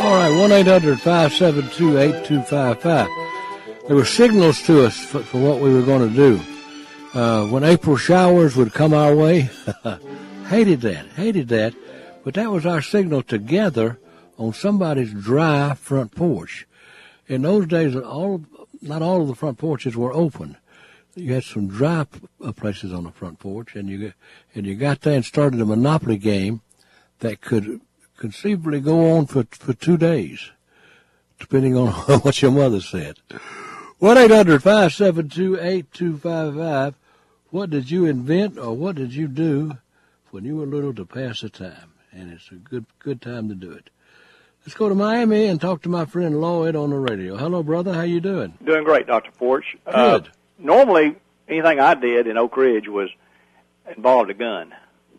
All right, 1-800-572-8255. There were signals to us for what we were going to do. When April showers would come our way, hated that. But that was our signal to gather on somebody's dry front porch. In those days, not all of the front porches were open. You had some dry places on the front porch, and you got there and started a Monopoly game that could conceivably go on for 2 days, depending on what your mother said. 1-800-572-8255. What did you invent or what did you do when you were little to pass the time? And it's a good time to do it. Let's go to Miami and talk to my friend Lloyd on the radio. Hello, brother. How you doing? Doing great, Dr. Porch. Good. Normally, anything I did in Oak Ridge involved a gun.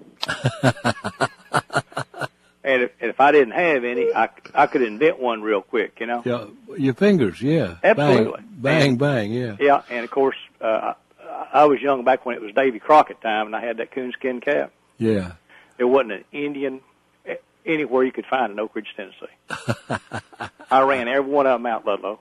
And if I didn't have any, I could invent one real quick, you know? Yeah, your fingers, yeah. Absolutely. Bang, yeah. Yeah, and of course, I was young back when it was Davy Crockett time, and I had that coonskin cap. Yeah. There wasn't an Indian anywhere you could find in Oak Ridge, Tennessee. I ran every one of them out, Ludlow.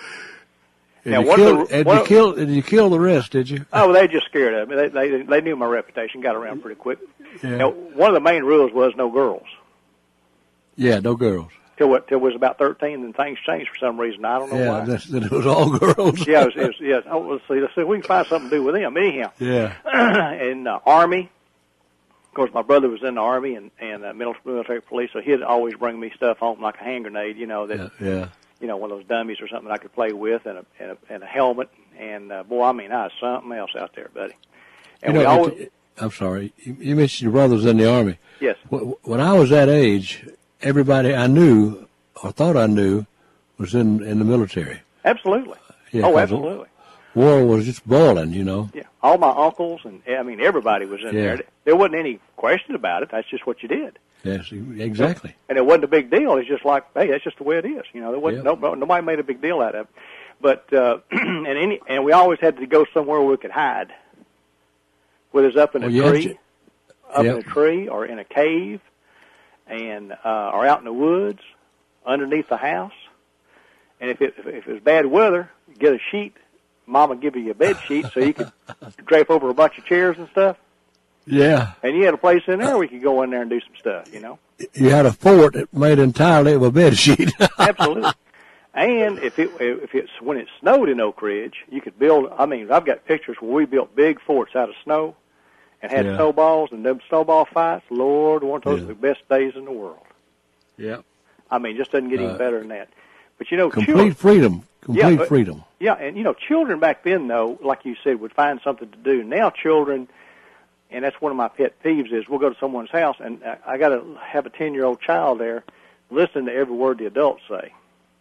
Did you kill the rest, did you? Oh, they just scared of me. They knew my reputation, got around pretty quick. Yeah. Now, one of the main rules was no girls. Yeah, no girls. Till was about 13, then things changed for some reason. I don't know why. Yeah, it was all girls. Yeah, it was. Oh, let's see. We can find something to do with them. Anyhow. Yeah. And Army. Of course, my brother was in the Army and military police, so he'd always bring me stuff home like a hand grenade, you know, that, yeah. You know, one of those dummies or something I could play with, and a helmet. And boy, I mean, I was something else out there, buddy. And I'm sorry. You mentioned your brother was in the Army. Yes. When I was that age, everybody I knew or thought I knew was in the military. Absolutely. Yeah, absolutely. War was just boiling, you know. Yeah. All my uncles and everybody was in there. There wasn't any question about it. That's just what you did. Yes, exactly. And it wasn't a big deal. It's just like, hey, that's just the way it is. You know, there wasn't nobody made a big deal out of it. But and we always had to go somewhere where we could hide. Whether it's up in a tree, in a tree, or in a cave, and or out in the woods, underneath the house. And if it was bad weather, get a sheet. Mama give you a bed sheet so you could drape over a bunch of chairs and stuff. Yeah. And you had a place in there where you could go in there and do some stuff, you know. You had a fort made entirely of a bed sheet. Absolutely. And when it snowed in Oak Ridge, you could build. I mean, I've got pictures where we built big forts out of snow, and had snowballs and them snowball fights. Lord, weren't those the best days in the world? Yeah. I mean, just doesn't get any better than that. But you know, complete freedom. Freedom. Yeah, and you know, children back then, though, like you said, would find something to do. Now, children, and that's one of my pet peeves, is we'll go to someone's house, and I got to have a 10-year-old child there listening to every word the adults say.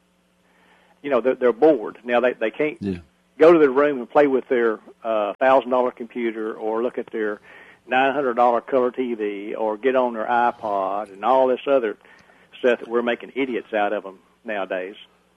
You know, they're bored. Now, they can't go to their room and play with their $1,000 computer or look at their $900 color TV or get on their iPod and all this other stuff that we're making idiots out of them nowadays.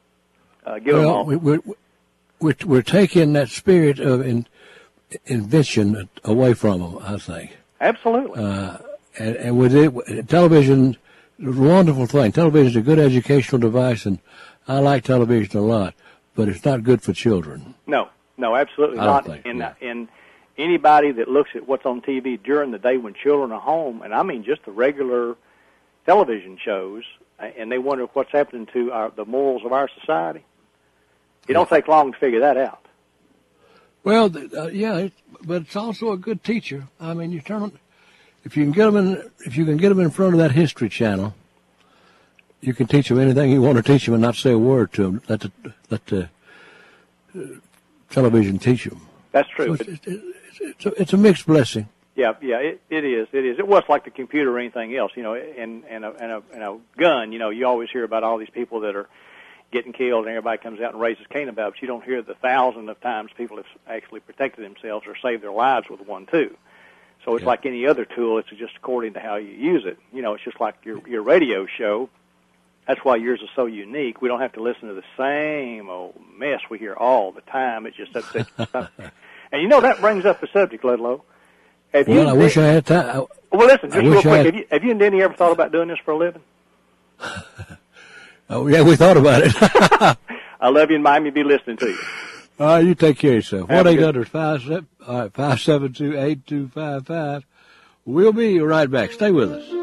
We're taking that spirit of invention away from them, I think. Absolutely. And with it, television is a wonderful thing. Television is a good educational device, and I like television a lot, but it's not good for children. No, absolutely not. And anybody that looks at what's on TV during the day when children are home, and I mean just the regular television shows, and they wonder what's happening to the morals of our society, it don't take long to figure that out. Well, but it's also a good teacher. I mean, if you can get them in front of that History Channel, you can teach them anything you want to teach them and not say a word to them. Let the television teach them. That's true. So it's a mixed blessing. Yeah, it is. It was like the computer or anything else, you know, and a gun. You know, you always hear about all these people that are getting killed, and everybody comes out and raises Cain about it, but you don't hear the thousands of times people have actually protected themselves or saved their lives with one, too. So it's like any other tool. It's just according to how you use it. You know, it's just like your radio show. That's why yours is so unique. We don't have to listen to the same old mess we hear all the time. It just upsets you. And, you know, that brings up the subject, Ludlow. I wish I had time. Well, listen, just real quick. Have you and Denny ever thought about doing this for a living? Oh, yeah, we thought about it. I love you, and Miami be listening to you. All right, you take care of yourself. Have a 1-800-572-8255. We'll be right back. Stay with us.